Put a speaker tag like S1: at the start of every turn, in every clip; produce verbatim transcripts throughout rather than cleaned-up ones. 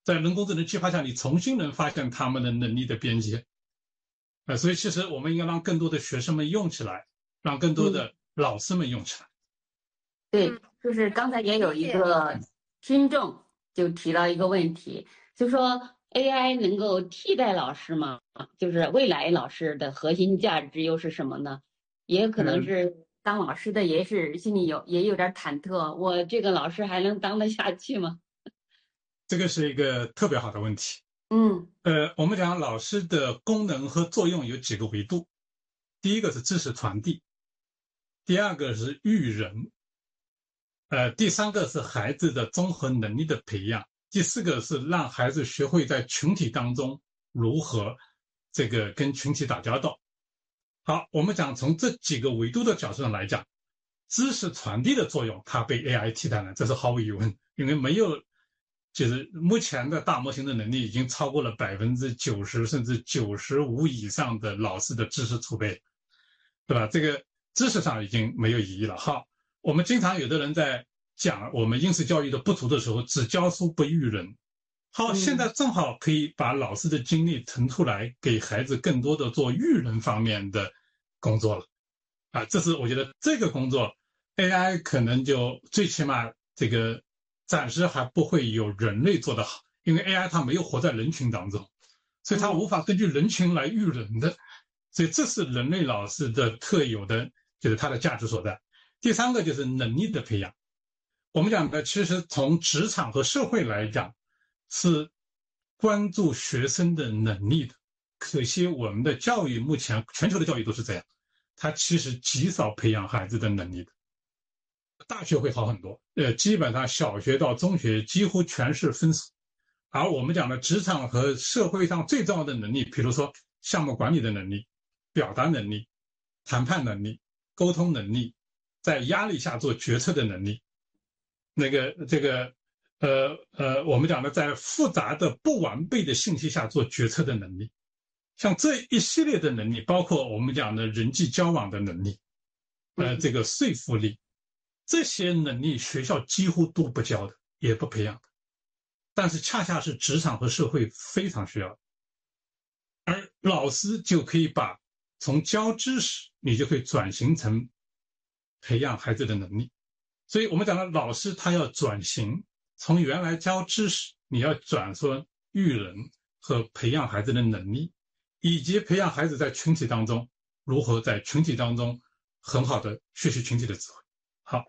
S1: 在人工智能激发下，你重新能发现他们的能力的边界。呃，所以其实我们应该让更多的学生们用起来，让更多的老师们用起来。
S2: 对，就是刚才也有一个听众就提到一个问题，就说 A I 能够替代老师吗？就是未来老师的核心价值又是什么呢？也可能是当老师的也是心里有也有点忐忑，我这个老师还能当得下去吗？
S1: 这个是一个特别好的问题。
S2: 嗯，
S1: 呃，我们讲老师的功能和作用有几个维度，第一个是知识传递，第二个是育人，呃，第三个是孩子的综合能力的培养，第四个是让孩子学会在群体当中如何这个跟群体打交道。好，我们讲从这几个维度的角度上来讲，知识传递的作用它被 A I 替代了，这是毫无疑问，因为没有就是目前的大模型的能力已经超过了百分之九十甚至九十五以上的老师的知识储备，对吧？这个知识上已经没有意义了。好，我们经常有的人在讲我们应试教育的不足的时候，只教书不育人。好，现在正好可以把老师的精力腾出来，给孩子更多的做育人方面的工作了。啊，这是我觉得这个工作 A I 可能就最起码这个暂时还不会有人类做得好，因为 A I 它没有活在人群当中，所以它无法根据人群来育人的，所以这是人类老师的特有的，就是它的价值所在。第三个就是能力的培养，我们讲的其实从职场和社会来讲是关注学生的能力的，可惜我们的教育目前全球的教育都是这样，它其实极少培养孩子的能力的。大学会好很多，呃，基本上小学到中学几乎全是分数，而我们讲的职场和社会上最重要的能力，比如说项目管理的能力、表达能力、谈判能力、沟通能力，在压力下做决策的能力，那个这个呃呃，我们讲的在复杂的不完备的信息下做决策的能力，像这一系列的能力，包括我们讲的人际交往的能力，呃，这个说服力。这些能力学校几乎都不教的，也不培养的，但是恰恰是职场和社会非常需要的。而老师就可以把从教知识，你就可以转型成培养孩子的能力。所以我们讲的老师他要转型，从原来教知识，你要转说育人和培养孩子的能力，以及培养孩子在群体当中如何在群体当中很好的学习群体的智慧。好，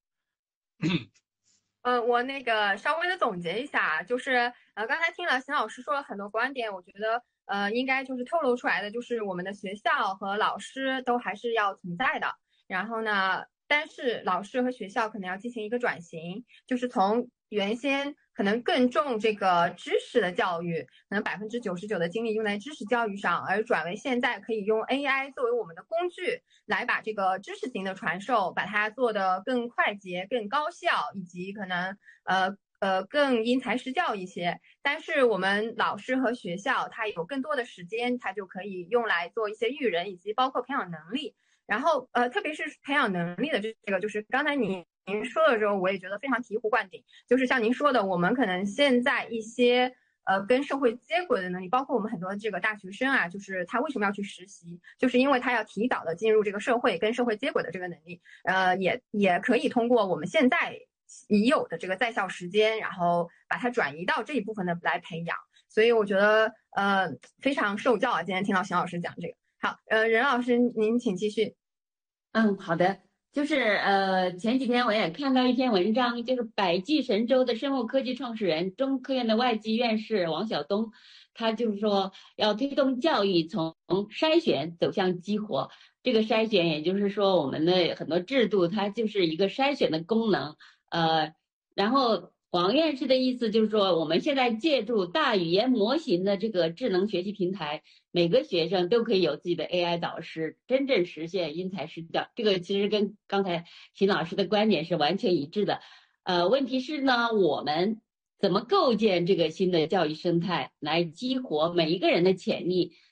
S3: 呃，我那个稍微的总结一下，就是呃，刚才听了邢老师说了很多观点，我觉得呃，应该就是透露出来的，就是我们的学校和老师都还是要存在的。然后呢，但是老师和学校可能要进行一个转型，就是从原先可能更重这个知识的教育，可能百分之九十九的精力用在知识教育上，而转为现在可以用 A I 作为我们的工具，来把这个知识型的传授，把它做得更快捷、更高效，以及可能呃呃更因材施教一些。但是我们老师和学校，它有更多的时间，它就可以用来做一些育人，以及包括培养能力。然后呃，特别是培养能力的这个，就是刚才您您说的时候，我也觉得非常醍醐灌顶。就是像您说的，我们可能现在一些呃跟社会接轨的能力，包括我们很多这个大学生啊，就是他为什么要去实习，就是因为他要提早的进入这个社会，跟社会接轨的这个能力，呃，也也可以通过我们现在已有的这个在校时间，然后把它转移到这一部分的来培养。所以我觉得呃非常受教啊，今天听到邢老师讲这个。好，呃，任老师您请继续。
S2: 嗯，好的，就是呃，前几天我也看到一篇文章，就是百济神州的生物科技创始人、中科院的外籍院士王晓东，他就是说要推动教育从筛选走向激活。这个筛选，也就是说我们的很多制度，它就是一个筛选的功能。呃，然后王院士的意思就是说，我们现在借助大语言模型的这个智能学习平台，每个学生都可以有自己的 A I 导师，真正实现因材施教。这个其实跟刚才邢老师的观点是完全一致的。呃，问题是呢，我们怎么构建这个新的教育生态，来激活每一个人的潜力，